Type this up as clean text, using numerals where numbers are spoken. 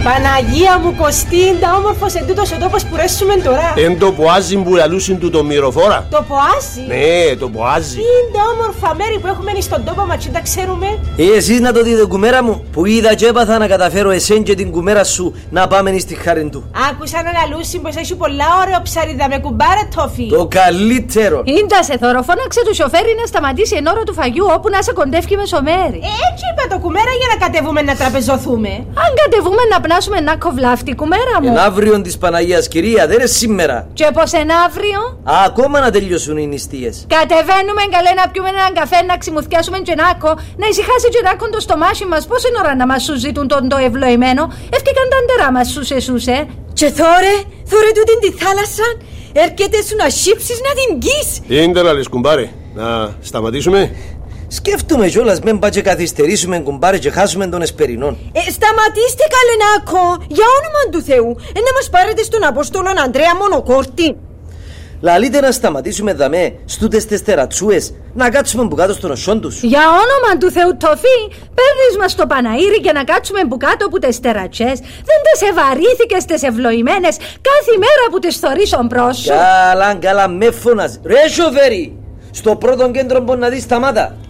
Παναγία μου Κωστίντα, όμορφος εν τούτος ο τόπος που ρέσουμε τώρα. Εν το ποάζι που λαλούσιν του το μυροφόρα. Το ποάζι. Ναι, το ποάζι. Είναι τα όμορφα μέρη που έχουμε στον τόπο μας και τα ξέρουμε. Εσείς να το δείτε κουμέρα μου, που είδα και έπαθα να καταφέρω εσέν και την κουμέρα σου να πάμε στη χάρη του. Άκουσα να λαλούσιν πως έχει πολλά ωραίο ψαρίδα με κουμπάρε τόφι. Το καλύτερο. Ήντα σε θόρο, φώναξε του σοφέρι να σταματήσει εν ώρα του φαγιού όπου να σε κοντεύει μεσομέρι. Έτσι είπε το κουμέρα για να κατεβούμε να τραπεζωθούμε. Αν κατεβούμε να πνάσουμε να κοβλάφτη, κουμέρα μου. Εν αύριο της Παναγίας κυρία, δεν είναι σήμερα. Και πως εν αύριο. Ακόμα να τελειώσουν οι νηστείες. Κατεβαίνουμε καλέ να πιούμε έναν καφέ, να ξημουθιάσουμε τζενάκο, να ησυχάσει τζενάκο το στομάχι μας. Πώς είναι ώρα να μας σου ζητούν τον το ευλοημένο. Έφτιαξαν τα αντερά μας σούσε. Και θόρε τούτην τη θάλασσα, έρχεται σου να σύψεις να την γκείς. Είναι λαλείς κουμπάρε, να σταματήσουμε. Σκέφτομαι κιόλας μην πάει και καθυστερήσουμε κουμπάρε και χάσουμε τον Εσπερινόν. Σταματήστε καλενάκο, για όνομα του Θεού, να μας πάρετε στον Απόστολον Ανδρέα Μονοκόρτη. Λαλείτε να σταματήσουμε δαμέ στούτες τις τερατσούες, να κάτσουμε που κάτω στον οσόν τους. Για όνομα του Θεού Τοφί, παίρνεις μας το Παναήρι και να κάτσουμε που κάτω από τις τερατσές. Δεν τες ευαρύθηκες τις ευλοημένες κάθε μέρα που τις θωρείς ο μπρος σου. Καλά, με φωνάζει. Ρε σοφέρι, στο πρώτο κέντρο μπορεί να δεις σταμάτα.